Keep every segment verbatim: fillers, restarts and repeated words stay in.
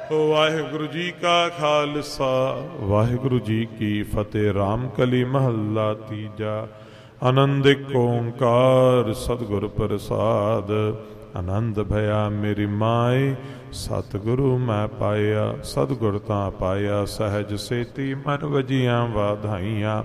ਵਾਹਿਗੁਰੂ ਜੀ ਕਾ ਖਾਲਸਾ ਵਾਹਿਗੁਰੂ ਜੀ ਕੀ ਫਤਿਹ। ਰਾਮ ਕਲੀ ਮਹੱਲਾ ਤੀਜਾ। ਆਨੰਦ ਏਕ ਓੰਕਾਰ ਸਤਿਗੁਰ ਪ੍ਰਸਾਦ। ਆਨੰਦ ਭਇਆ ਮੇਰੀ ਮਾਏ ਸਤਿਗੁਰੂ ਮੈਂ ਪਾਇਆ। ਸਤਿਗੁਰ ਤਾਂ ਪਾਇਆ ਸਹਿਜ ਸੇਤੀ ਮਨ ਵਜੀਆਂ ਵਾਧਾਈਆਂ।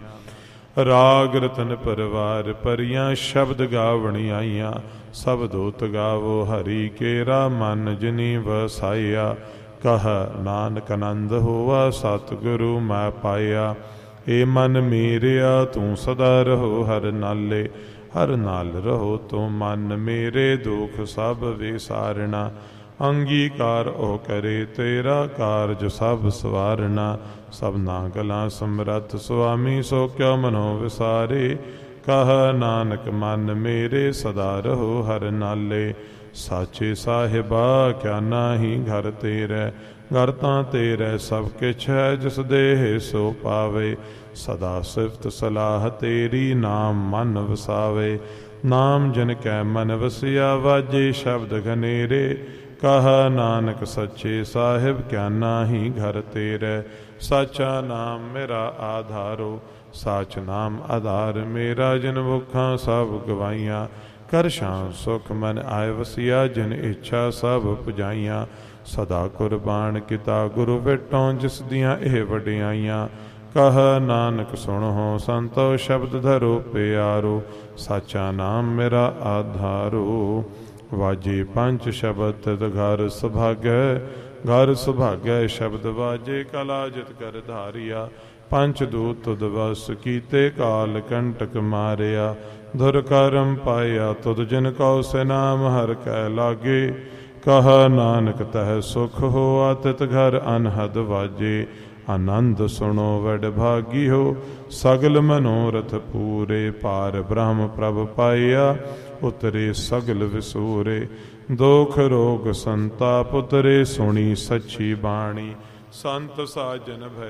ਰਾਗ ਰਤਨ ਪਰਵਾਰ ਪਰੀਆਂ ਸ਼ਬਦ ਗਾਵਣੀ ਆਈਆਂ। ਸਬਦੋਤ ਗਾਵੋ ਹਰੀ ਕੇਰਾ ਮਨ ਜਿਨੀ ਵਸਾਇਆ। ਕਹ ਨਾਨਕ ਆਨੰਦ ਹੋਵਾ ਸਤਿਗੁਰੂ ਮੈਂ ਪਾਇਆ। ਏ ਮਨ ਮੇਰਿਆ ਤੂੰ ਸਦਾ ਰਹੋ ਹਰ ਨਾਲੇ। ਹਰ ਨਾਲ ਰਹੋ ਤੂੰ ਮਨ ਮੇਰੇ ਦੁਖ ਸਭ ਵਿਸਾਰਣਾ। ਅੰਗੀਕਾਰ ਉਹ ਕਰੇ ਤੇਰਾ ਕਾਰਜ ਸਭ ਸਵਾਰਨਾ। ਸਭਨਾ ਗਲਾਂ ਸਮਰੱਥ ਸੁਆਮੀ ਸੋ ਕਿਉ ਮਨੋ ਵਿਸਾਰੇ। ਕਹ ਨਾਨਕ ਮਨ ਮੇਰੇ ਸਦਾ ਰਹੋ ਹਰ ਨਾਲੇ। ਸਾਚੇ ਸਾਹਿਬਾ ਕਿਆ ਨਾਹੀ ਘਰ ਤੇਰੇ। ਘਰ ਤਾਂ ਤੇਰੇ ਸਭ ਕਿਛ ਹੈ ਜਿਸ ਦੇਹ ਸੋ ਪਾਵੇ। ਸਦਾ ਸਿਫਤ ਸਲਾਹ ਤੇਰੀ ਨਾਮ ਮਨ ਵਸਾਵੇ। ਨਾਮ ਜਿਨ ਕੈ ਮਨ ਵਸਿਆ ਵਾਜੇ ਸ਼ਬਦ ਘਨੇਰੇ। ਕਹ ਨਾਨਕ ਸੱਚੇ ਸਾਹਿਬ ਕਿਆ ਨਾਹੀ ਘਰ ਤੇਰੇ। ਸਾਚਾ ਨਾਮ ਮੇਰਾ ਆਧਾਰੋ ਸਾਚ ਨਾਮ ਆਧਾਰ ਮੇਰਾ। ਜਿਨ ਮੁਖਾਂ ਸਭ ਗਵਾਈਆਂ ਕਰ ਸ਼ਾਂ ਸੁਖ ਮਨ ਆਏ ਵਸਿਆ। ਜਿਨ ਇੱਛਾ ਸਭ ਪੁਜਾਈਆਂ ਸਦਾ ਕੁਰਬਾਨ ਕੀਤਾ ਗੁਰੂ ਭੇਟੋਂ ਜਿਸ ਦੀਆਂ ਇਹ ਵਡਿਆਈਆਂ। ਕਹ ਨਾਨਕ ਸੁਣੋ ਸੰਤੋ ਸ਼ਬਦ ਧਰੋ ਪਿਆਰੋ। ਸਾਚਾ ਨਾਮ ਮੇਰਾ ਆਧਾਰੋ। ਵਾਜੇ ਪੰਜ ਸ਼ਬਦ ਤਿਤ ਘਰ ਸੁਭਾਗੈ। ਘਰ ਸੁਭਾਗੈ ਸ਼ਬਦ ਵਾਜੇ ਕਲਾ ਜਿਤ ਕਰ ਧਾਰਿਆ। ਪੰਚ ਦੂਤ ਤੁਧ ਵਸ ਕੀਤੇ ਕਾਲ ਕੰਟਕ ਮਾਰਿਆ। ਧੁਰ ਕਰਮ ਪਾਇਆ ਤੁਧ ਜਿਨ ਕਉ ਸੇ ਨਾਮ ਹਰ ਕੈ ਲਾਗੇ। ਕਹ ਨਾਨਕ ਤਹ ਸੁਖ ਹੋਆ ਤਿਤ ਘਰ ਅਨਹਦ ਵਾਜੇ। ਆਨੰਦ ਸੁਣੋ ਵਡ ਭਾਗੀ ਹੋ ਸਗਲ ਮਨੋਰਥ ਪੂਰੇ। ਪਾਰ ਬ੍ਰਹਮ ਪ੍ਰਭ ਪਾਇਆ ਉਤਰੇ ਸਗਲ ਵਿਸੂਰੇ। ਦੁਖ ਰੋਗ ਸੰਤਾਪ ਉਤਰੇ ਸੁਣੀ ਸੱਚੀ ਬਾਣੀ। ਸੰਤ ਸਾਜਨ ਭੈ